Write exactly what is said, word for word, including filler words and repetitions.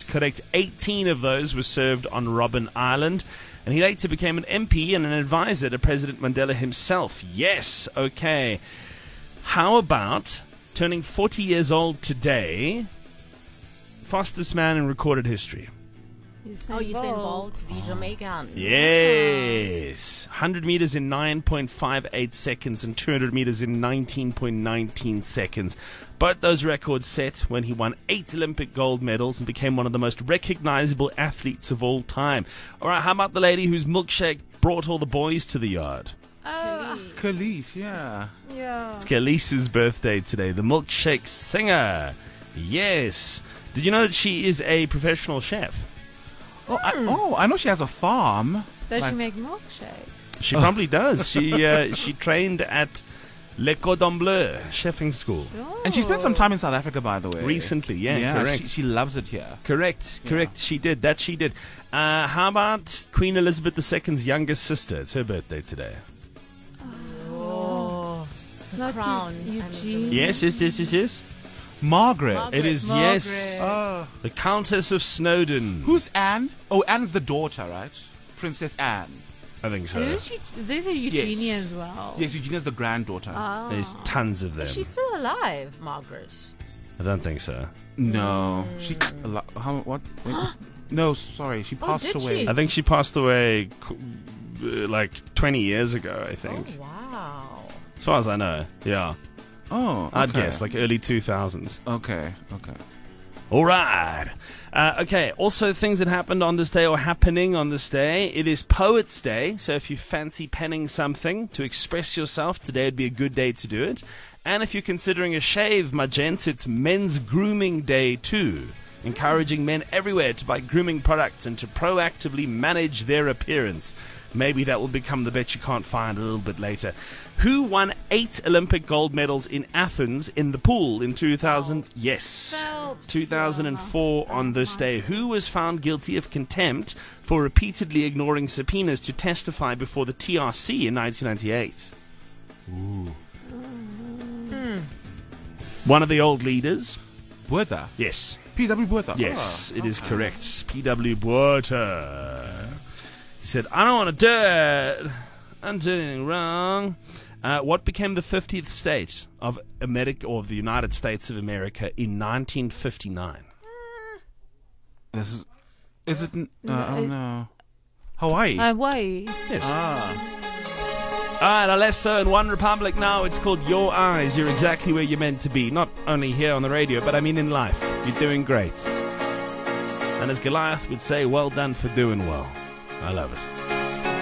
correct. eighteen of those were served on Robben Island. And he later became an M P and an advisor to President Mandela himself. Yes, okay. How about turning forty years old today? Fastest man in recorded history. Usain oh, Usain Bolt, the Jamaican. Yes. one hundred meters in nine point five eight seconds and two hundred meters in nineteen point one nine seconds. Both those records set when he won eight Olympic gold medals and became one of the most recognizable athletes of all time. All right, how about the lady whose milkshake brought all the boys to the yard? Oh, Khalees, yeah. Yeah. It's Khalees's birthday today, the milkshake singer. Yes. Did you know that she is a professional chef? Oh, I, oh, I know she has a farm. Does like, she make milkshakes? She probably does. She uh, she trained at Le Cordon Bleu chefing school. Oh. And she spent some time in South Africa, by the way. Recently, yeah, yeah correct. She, she loves it here. Correct, Yeah. correct. She did. That she did. Uh, how about Queen Elizabeth the Second's youngest sister? It's her birthday today. Oh. It's The not crown. Eu- I'm Eugene. Yes, yes, yes, yes, yes. Margaret. Margaret. It is, Margaret. yes. Oh. The Countess of Snowdon. Who's Anne? Oh, Anne's the daughter, right? Princess Anne. I think so. And is she, there's a Eugenia Yes. as well. Yes, Eugenia's the granddaughter. Ah. There's tons of them. Is she still alive, Margaret? I don't think so. No. She... a lo- How, what? Wait. No, sorry. She passed did away. she? I think she passed away uh, like twenty years ago, I think. Oh, wow. As far as I know, yeah. Oh, okay. I'd guess, like early two thousands. Okay, okay. All right. Uh, okay, also things that happened on this day or happening on this day. It is Poets' Day, so if you fancy penning something to express yourself, today would be a good day to do it. And if you're considering a shave, my gents, it's Men's Grooming Day too, encouraging men everywhere to buy grooming products and to proactively manage their appearance. Maybe that will become the bet you can't find a little bit later. Who won eight Olympic gold medals in Athens in the pool in two thousand? Yes, Phelps. two thousand four on this day. Who was found guilty of contempt for repeatedly ignoring subpoenas to testify before the T R C in nineteen ninety-eight? Ooh. Hmm. One of the old leaders? Botha. Yes. P W Botha. Yes, Oh, it is okay. correct. P W Botha. He said, I don't want to do it. I'm doing anything wrong. Uh, what became the fiftieth state of America, or of the United States of America, in nineteen fifty-nine? This is, is it... Uh, No, I don't it- know. Hawaii. Hawaii. Yes. ah. All right, Alesso in One Republic now. It's called Your Eyes. You're exactly where you're meant to be. Not only here on the radio, but I mean in life. You're doing great. And as Goliath would say, well done for doing well. I love it.